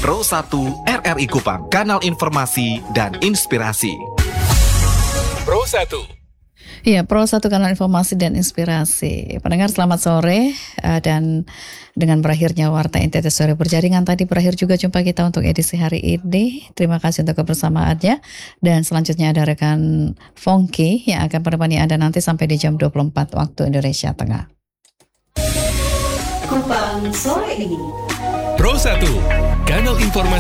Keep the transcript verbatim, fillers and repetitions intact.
Pro satu R R I Kupang, kanal informasi dan inspirasi. Pro satu. Iya, Pro satu kanal informasi dan inspirasi. Pendengar selamat sore, uh, dan dengan berakhirnya Warta N T T Sore Berjaringan tadi berakhir juga jumpa kita untuk edisi hari ini. Terima kasih untuk kebersamaannya, dan selanjutnya ada rekan Fongki yang akan menemani Anda nanti sampai di jam dua puluh empat waktu Indonesia Tengah. Kupang sore ini. Pro satu, kanal informasi